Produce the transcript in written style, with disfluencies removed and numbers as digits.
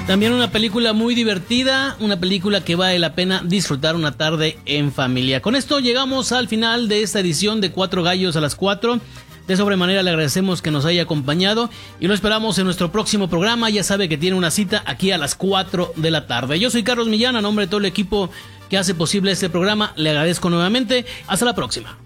También una película muy divertida, una película que vale la pena disfrutar una tarde en familia. Con esto llegamos al final de esta edición de Cuatro Gallos a las 4. De sobremanera le agradecemos que nos haya acompañado y lo esperamos en nuestro próximo programa. Ya sabe que tiene una cita aquí a las 4 de la tarde. Yo soy Carlos Millán, a nombre de todo el equipo que hace posible este programa, le agradezco nuevamente. Hasta la próxima.